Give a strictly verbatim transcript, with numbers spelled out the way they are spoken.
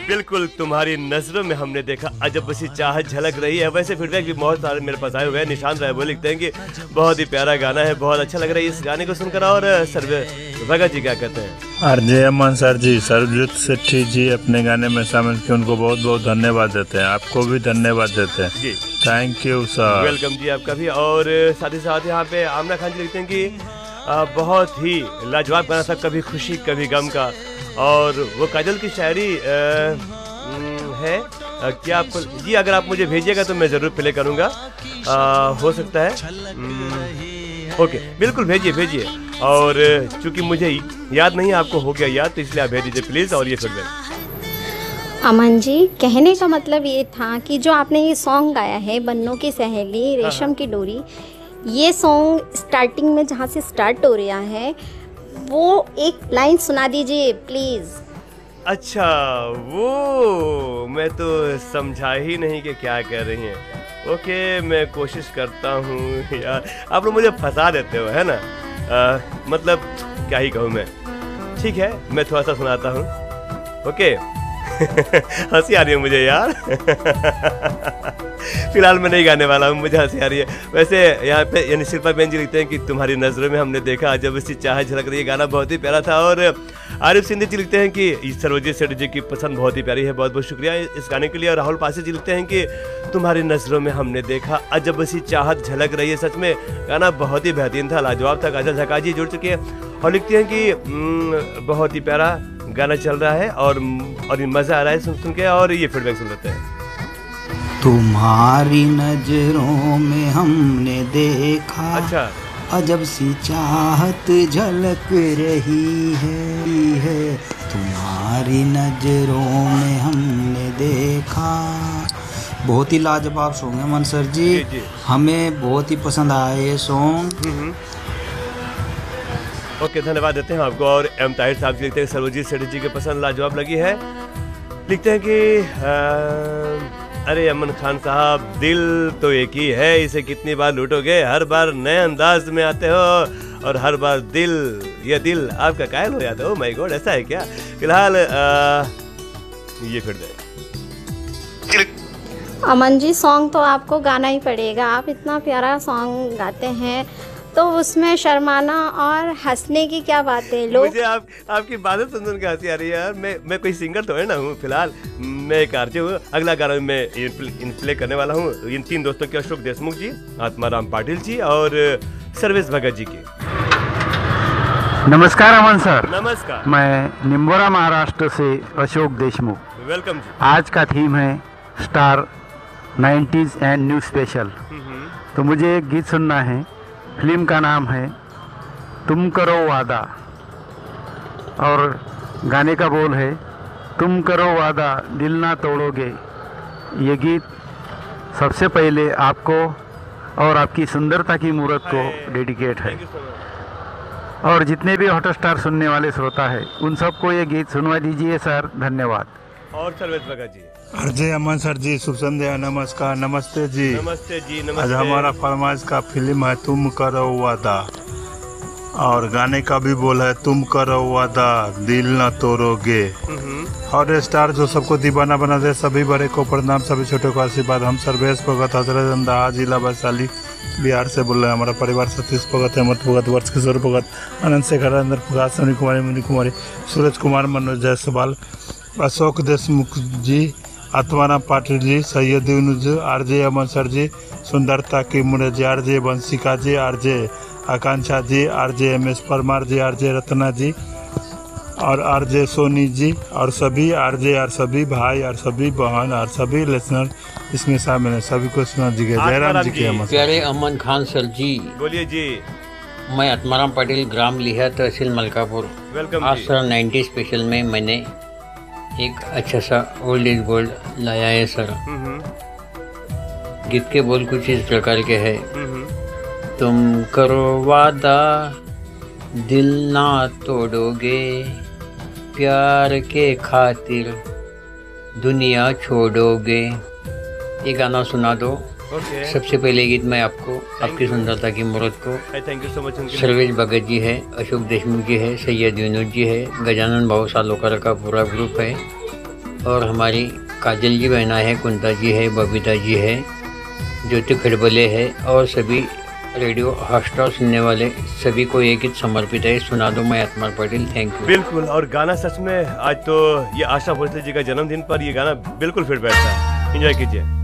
बिल्कुल तुम्हारी नजरों में हमने देखा अजब सी चाहत झलक रही है। वैसे फीडबैक भी बहुत सारे मेरे पास आए हुए हैं। निशांत राय वो लिखते हैं कि बहुत ही प्यारा गाना है, बहुत अच्छा लग रहा है इस गाने को सुनकर। और सर्वे भगत जी क्या कहते हैं? आरजे अमन सर जी, सरबजीत सेठी जी अपने गाने में शामिल किए, उनको बहुत बहुत धन्यवाद देते हैं। आपको भी धन्यवाद देते हैं जी, थैंक यू सर। वेलकम जी आपका भी। और साथ ही साथ यहाँ पे आमना खान जी लिखते हैं कि आ, बहुत ही लाजवाब गाना था, कभी खुशी कभी गम का। और वो काजल की शायरी आ, है आ, क्या आपको जी अगर आप मुझे भेजिएगा तो मैं ज़रूर प्ले करूँगा। हो सकता है ओके, बिल्कुल भेजिए भेजिए। और चूंकि मुझे याद नहीं, आपको हो गया याद, तो इसलिए आप भेज दीजिए प्लीज़। और ये फीडबैक अमन जी, कहने का मतलब ये था कि जो आपने ये सॉन्ग गाया है बन्नों की सहेली रेशम की डोरी, ये सॉन्ग स्टार्टिंग में जहाँ से स्टार्ट हो रहा है वो एक लाइन सुना दीजिए प्लीज़। अच्छा, वो मैं तो समझा ही नहीं कि क्या कह रही हैं। ओके, मैं कोशिश करता हूँ यार, आप लोग मुझे फंसा देते हो है ना। आ, मतलब क्या ही कहूँ मैं। ठीक है, मैं थोड़ा सा सुनाता हूँ। ओके हंसी आ रही है मुझे यार फिलहाल मैं नहीं गाने वाला हूँ, मुझे हंसी आ रही है। वैसे यहाँ पे यानी शिल्पा बेन जी लिखते हैं कि तुम्हारी नज़रों में हमने देखा जब इसी चाह झलक रही है, गाना बहुत ही प्यारा था। और आरिफ सिंधी जी लिखते हैं कि सर्वजीत सेठ जी की पसंद बहुत ही प्यारी है, बहुत बहुत शुक्रिया इस गाने के लिए। और राहुल पासी जी लिखते हैं कि तुम्हारी नज़रों में हमने देखा अजब सी चाहत झलक रही है, सच में गाना बहुत ही बेहतरीन था, लाजवाब था। काजल झका जी जुड़ चुके हैं और लिखते हैं कि बहुत ही प्यारा गाना चल रहा है और और मज़ा आ रहा है सुन सुन के। और ये फीडबैक सुन लेते हैं। तुम्हारी नजरों में हमने देखा अच्छा, अजब सी चाहत झलक रही है, है तुम्हारी नजरों में हमने देखा। बहुत ही लाजवाब सॉन्ग है मन सर जी, जी, जी। हमें बहुत ही पसंद आया ये सॉन्ग। ओके, धन्यवाद देते हैं आपको। और एम ताहिर साहब जी लिखते हैं सर्वजीत सेठ जी के पसंद लाजवाब लगी है। लिखते हैं कि आ, अरे अमन खान साहब, दिल तो एक ही है, इसे कितनी बार लूटोगे, हर बार नए अंदाज में आते हो और हर बार दिल ये दिल आपका कायल हो जाता है। ओह माय गॉड, ऐसा है क्या? फिलहाल ये फिर दे अमन जी, सॉन्ग तो आपको गाना ही पड़ेगा। आप इतना प्यारा सॉन्ग गाते हैं तो उसमें शर्माना और हंसने की क्या बात है। लोग मुझे आप आपकी बातें सुन सुन के हंसी आ रही है यार। मैं मैं कोई सिंगर तो है ना हूँ, फिलहाल मैं एक आरजे हूँ। अगला गाना मैं इन प्ले करने वाला हूँ इन तीन दोस्तों के, अशोक देशमुख जी, आत्माराम पाटिल जी और सर्वेश भगत जी की। नमस्कार अमन सर। नमस्कार, मैं निम्बोरा महाराष्ट्र से अशोक देशमुख। वेलकम जी। आज का थीम है star nineties and new special. तो मुझे एक गीत सुनना है, फिल्म का नाम है तुम करो वादा और गाने का बोल है तुम करो वादा दिल ना तोड़ोगे। ये गीत सबसे पहले आपको और आपकी सुंदरता की मूरत को डेडिकेट है और जितने भी हॉटस्टार सुनने वाले श्रोता है उन सबको ये गीत सुनवा दीजिए सर, धन्यवाद। और सर्वेश भगत जी। आरजे अमन सर जी, शुभ संध्या, नमस्कार, नमस्ते जी। नमस्ते जी, नमस्ते। आज हमारा फरमाइश का फिल्म है तुम करो वादा और गाने का भी बोल है तुम करो वादा दिल न तोड़ोगे। हॉट स्टार जो सबको दीवाना बना दे, सभी बड़े को प्रणाम, सभी छोटे को आशीर्वाद। हम सर्वेश भगत, हजरत अंदाहा, जिला वैशाली, बिहार से बोल रहे हैं। हमारा परिवार सतीश भगत, हेमंत भगत, वर्ष किशोर भगत, अनंत शेखर, अंदर प्रकाश, सोनी कुमारी, मुनि कुमारी, सूरज कुमार, मनोज जायसवाल, अशोक देशमुख जी, आत्माराम पाटिल जी, सैयद यूनुस, आरजे अमन सर जी, सुंदरता की मुरे जी, आरजे वंशिका जी, आरजे आकांक्षा जी, आरजे एम एस परमार जी, आरजे रत्ना जी और आरजे सोनी जी और सभी आरजे और सभी भाई और सभी बहन और सभी लिसनर इसमें शामिल है। सभी को सुना जी, जयराम जी के अमन। प्यारे अमन खान सर जी, बोलिए जी। मैं आत्माराम पाटिल, ग्राम लिहा, तहसील मलकापुर। वेलकम आज जी। सर नाइन्टी स्पेशल में मैंने एक अच्छा सा ओल्ड इज गोल्ड लाया है सर। गीत के बोल कुछ इस प्रकार के है, तुम करो वादा दिल ना तोड़ोगे, प्यार के खातिर दुनिया छोड़ोगे। ये गाना सुना दो। okay. सबसे पहले गीत मैं आपको आपकी सुंदरता की मूरत को thank you so much. Sarvesh Bhagat ji है, अशोक देशमुख जी है, सैयद यूनुस जी है, गजानन भाव सालोकर का पूरा ग्रुप है। और हमारी काजल जी बहना है, कुंता जी है, बबीता जी है, ज्योति खड़बले है और सभी रेडियो हॉटस्टार सुनने वाले सभी को ये गीत समर्पित है। सुना दो मैं आत्मा पटेल। Thank you. बिल्कुल, और गाना सच में आज तो ये आशा भोसले जी का जन्मदिन पर ये गाना बिल्कुल फिट बैठता है। एंजॉय कीजिए।